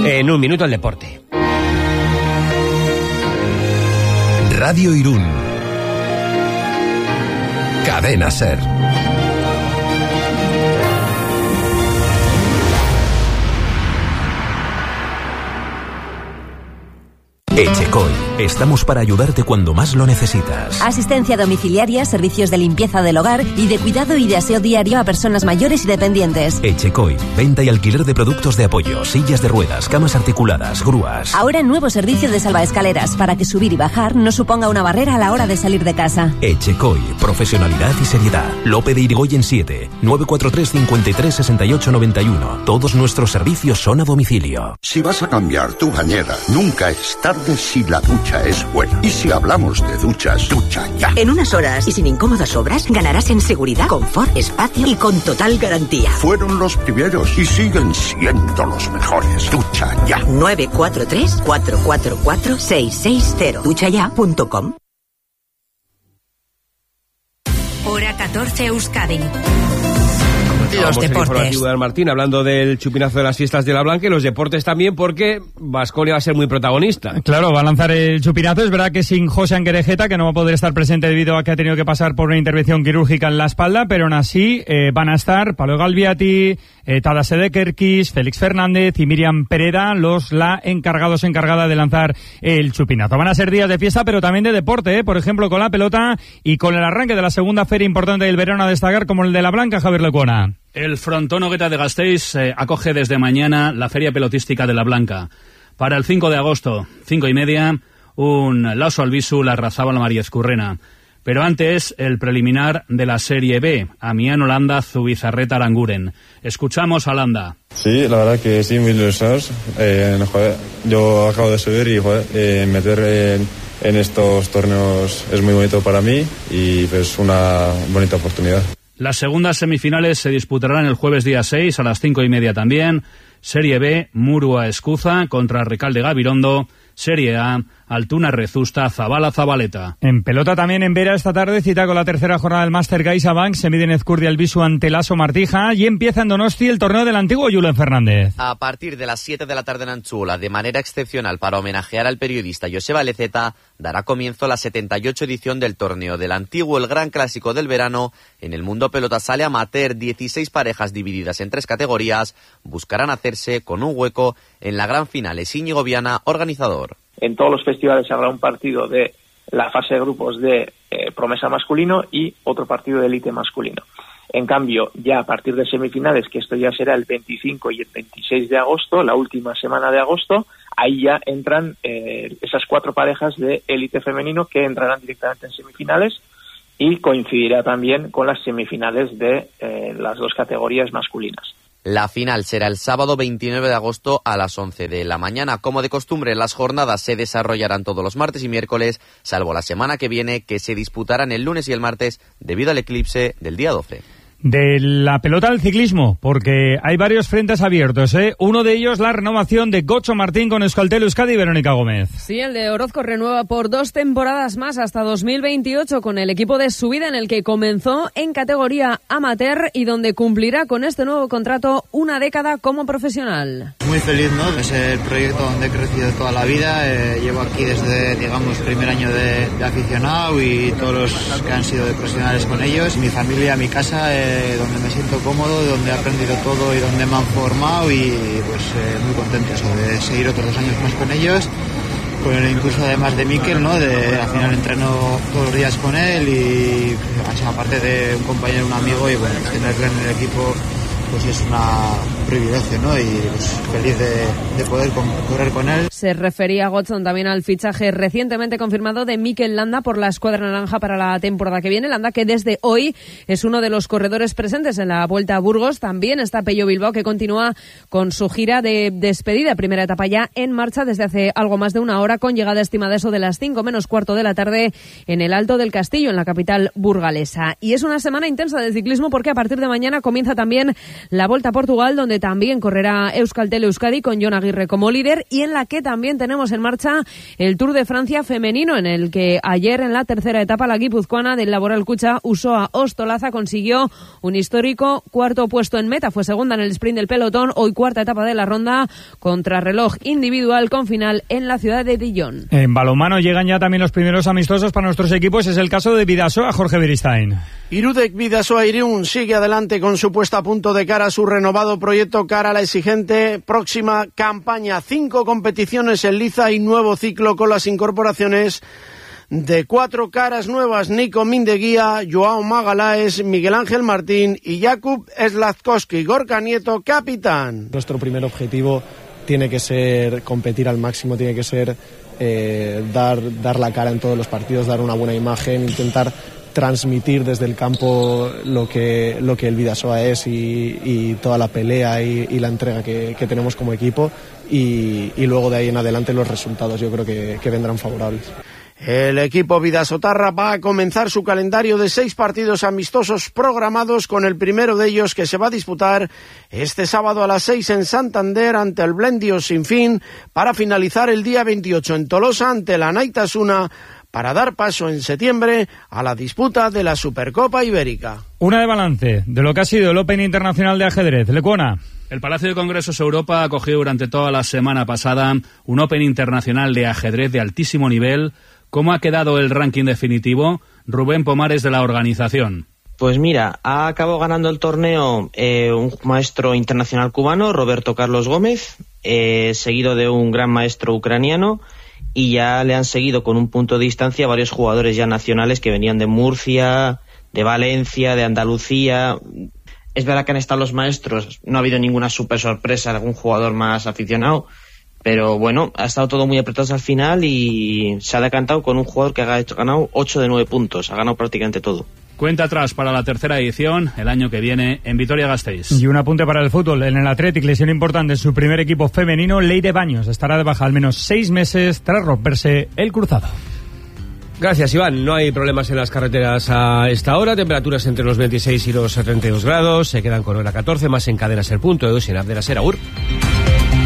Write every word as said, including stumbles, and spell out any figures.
En un minuto el deporte. Radio Irún. Cadena Ser. Echecoy. Estamos para ayudarte cuando más lo necesitas. Asistencia domiciliaria, servicios de limpieza del hogar y de cuidado y de aseo diario a personas mayores y dependientes. Echecoy. Venta y alquiler de productos de apoyo, sillas de ruedas, camas articuladas, grúas. Ahora nuevo servicio de salvaescaleras para que subir y bajar no suponga una barrera a la hora de salir de casa. Echecoy. Profesionalidad y seriedad. Lope de Irigoyen siete. nueve cuatro tres, cinco tres, seis ocho nueve uno. Todos nuestros servicios son a domicilio. Si vas a cambiar tu bañera, nunca es tarde si la ducha es buena. Y si hablamos de duchas, ducha ya. En unas horas y sin incómodas obras, ganarás en seguridad, confort, espacio y con total garantía. Fueron los primeros y siguen siendo los mejores. Ducha ya. nueve cuatro tres, cuatro cuatro cuatro, seis seis cero. ducha ya punto com. Hora catorce Euskadi. Los deportes. De Martín, hablando del chupinazo de las fiestas de la Blanca y los deportes también, porque Baskonia va a ser muy protagonista. Claro, va a lanzar el chupinazo. Es verdad que sin José Anguerejeta, que no va a poder estar presente debido a que ha tenido que pasar por una intervención quirúrgica en la espalda, pero aún así eh, van a estar Pablo Galviati, eh, Tadas Edekerkis, Félix Fernández y Miriam Pereda, los la encargados encargada de lanzar el chupinazo. Van a ser días de fiesta, pero también de deporte, ¿eh? Por ejemplo, con la pelota y con el arranque de la segunda feria importante del verano a destacar, como el de la Blanca, Javier Lecuona. El Frontón Ogueta de Gasteiz eh, acoge desde mañana la Feria Pelotística de la Blanca. Para el cinco de agosto, cinco y media, un Laoso Albisu, la Razábal María Escurrena. Pero antes, el preliminar de la Serie B, Amiens Holanda, Zubizarreta Aranguren. Escuchamos a Landa. Sí, la verdad que sí, muy ilusionados. Eh, joder, yo acabo de subir y joder, eh, meter en, en estos torneos es muy bonito para mí y pues una bonita oportunidad. Las segundas semifinales se disputarán el jueves día seis a las cinco y media también. Serie B, Murua Escuza contra Recalde Gabirondo. Serie A, Altuna Rezusta, Zabala Zabaleta. En pelota también en Vera esta tarde, cita con la tercera jornada del Máster CaixaBank, se mide en Ezcurdi Albisu ante Laso Martija y empieza en Donosti el torneo del antiguo Julen Fernández. A partir de las siete de la tarde en Anchula, de manera excepcional para homenajear al periodista Joseba Leceta, dará comienzo la setenta y ocho edición del torneo del antiguo, el gran clásico del verano. En el mundo pelota sale amateur, dieciséis parejas divididas en tres categorías buscarán hacerse con un hueco en la gran final. Es Íñigo Viana, organizador. En todos los festivales habrá un partido de la fase de grupos de eh, promesa masculino y otro partido de élite masculino. En cambio, ya a partir de semifinales, que esto ya será el veinticinco y el veintiséis de agosto, la última semana de agosto, ahí ya entran eh, esas cuatro parejas de élite femenino que entrarán directamente en semifinales y coincidirá también con las semifinales de eh, las dos categorías masculinas. La final será el sábado veintinueve de agosto a las once de la mañana. Como de costumbre, las jornadas se desarrollarán todos los martes y miércoles, salvo la semana que viene, que se disputarán el lunes y el martes debido al eclipse del día doce. De la pelota al ciclismo, porque hay varios frentes abiertos, ¿eh? Uno de ellos, la renovación de Gocho Martín con Euskaltel Euskadi y Verónica Gómez. Sí, el de Orozco renueva por dos temporadas más hasta dos mil veintiocho con el equipo de subida en el que comenzó en categoría amateur y donde cumplirá con este nuevo contrato una década como profesional. Muy feliz, ¿no? Es el proyecto donde he crecido toda la vida. Eh, llevo aquí desde, digamos, primer año de, de aficionado y todos los que han sido de profesionales con ellos. Mi familia, mi casa... Eh, donde me siento cómodo, donde he aprendido todo y donde me han formado y pues eh, muy contento eso, de seguir otros dos años más con ellos, con el incluso además de Mikel, ¿no? De, al final entreno todos los días con él y pues, aparte de un compañero, un amigo y bueno, tenerle en el equipo pues es un privilegio, ¿no? Y pues, feliz de, de poder correr con él. Se refería Godson también al fichaje recientemente confirmado de Mikel Landa por la escuadra naranja para la temporada que viene. Landa, que desde hoy es uno de los corredores presentes en la Vuelta a Burgos. También está Pello Bilbao, que continúa con su gira de despedida. Primera etapa ya en marcha desde hace algo más de una hora, con llegada estimada eso de las cinco menos cuarto de la tarde en el Alto del Castillo, en la capital burgalesa. Y es una semana intensa de ciclismo porque a partir de mañana comienza también la Volta a Portugal, donde donde también correrá Euskaltel Euskadi con Jon Aguirre como líder y en la que también tenemos en marcha el Tour de Francia femenino, en el que ayer en la tercera etapa la guipuzcoana del Laboral Cucha Usoa Ostolaza consiguió un histórico cuarto puesto en meta. Fue segunda en el sprint del pelotón, hoy cuarta etapa de la ronda, contrarreloj individual con final en la ciudad de Dijon. En balonmano llegan ya también los primeros amistosos para nuestros equipos. Es el caso de Bidasoa, Jorge Beristain. Irudek Bidasoa Irún sigue adelante con su puesta a punto de cara a su renovado proyecto cara a la exigente próxima campaña. Cinco competiciones en liza y nuevo ciclo con las incorporaciones de cuatro caras nuevas: Nico Mindeguía, Joao Magalaes, Miguel Ángel Martín y Jakub Slazkowski. Gorka Nieto, capitán. Nuestro primer objetivo tiene que ser competir al máximo, tiene que ser eh, dar, dar la cara en todos los partidos, dar una buena imagen, intentar transmitir desde el campo lo que, lo que el Bidasoa es y, y toda la pelea y, y la entrega que, que tenemos como equipo y, y luego de ahí en adelante los resultados yo creo que, que vendrán favorables. El equipo vidasotarra va a comenzar su calendario de seis partidos amistosos programados, con el primero de ellos que se va a disputar este sábado a las seis en Santander ante el Blendio Sinfín, para finalizar el día veintiocho en Tolosa ante la Naitasuna, para dar paso en septiembre a la disputa de la Supercopa Ibérica. Una de balance de lo que ha sido el Open Internacional de Ajedrez. Lecuona. El Palacio de Congresos Europa ha acogido durante toda la semana pasada un Open Internacional de Ajedrez de altísimo nivel. ¿Cómo ha quedado el ranking definitivo? Rubén Pomares, de la organización. Pues mira, ha acabado ganando el torneo eh, un maestro internacional cubano, Roberto Carlos Gómez, eh, seguido de un gran maestro ucraniano, y ya le han seguido con un punto de distancia varios jugadores ya nacionales que venían de Murcia, de Valencia, de Andalucía. Es verdad que han estado los maestros, no ha habido ninguna super sorpresa, algún jugador más aficionado, pero bueno, ha estado todo muy apretado al final y se ha decantado con un jugador que ha ganado ocho de nueve puntos, ha ganado prácticamente todo. Cuenta atrás para la tercera edición, el año que viene, en Vitoria-Gasteiz. Y un apunte para el fútbol. En el Athletic, lesión importante en su primer equipo femenino, Leire Baños estará de baja al menos seis meses tras romperse el cruzado. Gracias, Iván. No hay problemas en las carreteras a esta hora. Temperaturas entre los veintiséis y los treinta y dos grados. Se quedan con hora catorce, más en Cadenas El Punto, Edu, sin Abdelas Agur.